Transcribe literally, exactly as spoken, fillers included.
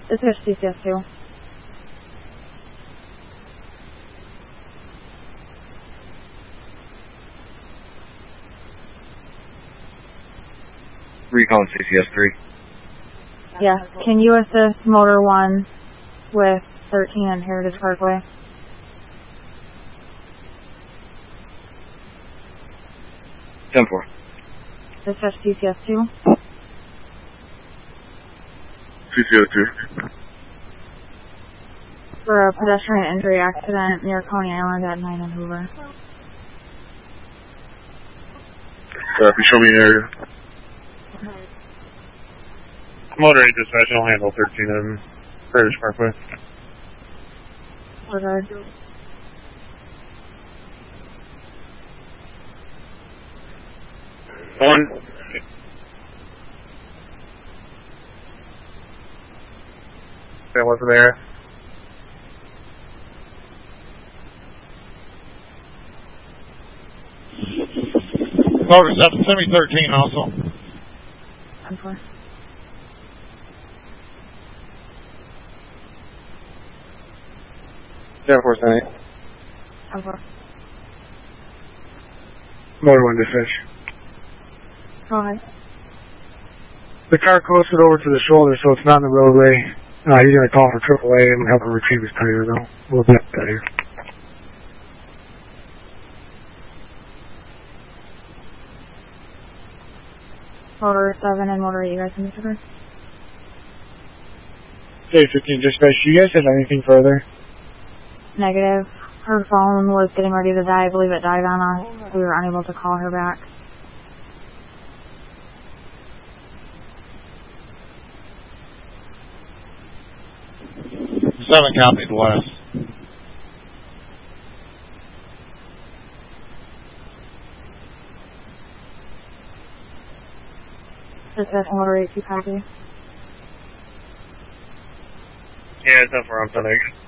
This is C C S two. Recon C C S three. Yes, can you assist Motor one with thirteen and Heritage Parkway? ten four. This is C C S two. C C S two. For a pedestrian injury accident near Coney Island at nine and Hoover. Uh, if you show me an area. Motor eight dispatch will handle thirteen and Heritage Parkway. Okay. One. That wasn't there. Motor seven, send me thirteen also. ten four. ten four, send eight. ten four. Motor one dispatch. Go ahead. The car coasted over to the shoulder, so it's not in the roadway. Uh, he's going to call for triple A and help him retrieve his tire, though. We'll get that here. Motor seven and Motor eight, you guys can each other? J fifteen dispatch, do you guys have anything further? Negative. Her phone was getting ready to die. I believe it died on us. We were unable to call her back. Seven copies less. Just as Motor eight, two copy. Yeah, it's up for on Sunday.